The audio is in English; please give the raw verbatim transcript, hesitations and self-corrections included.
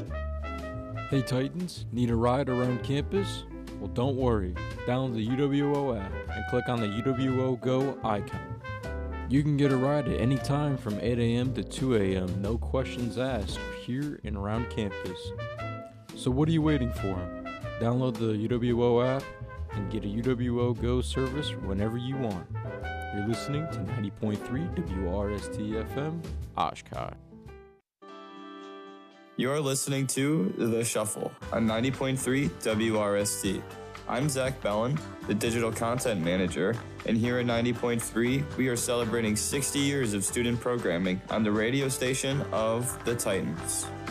Hey Titans, need a ride around campus? Well, don't worry. Download the U W O app and click on the U W O Go icon. You can get a ride at any time from eight a.m. to two a.m. No questions asked here and around campus. So what are you waiting for? Download the U W O app and get a U W O Go service whenever you want. You're listening to ninety point three W R S T F M, Oshkosh. You're listening to The Shuffle on ninety point three W R S T. I'm Zach Bellin, the Digital Content Manager, and here at ninety point three, we are celebrating sixty years of student programming on the radio station of the Titans.